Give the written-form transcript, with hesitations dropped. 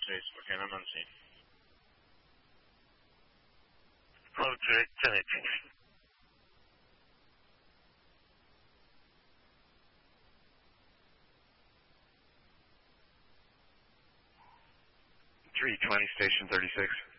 station. Okay, I'm on scene. Okay, 1018. 320, station 36.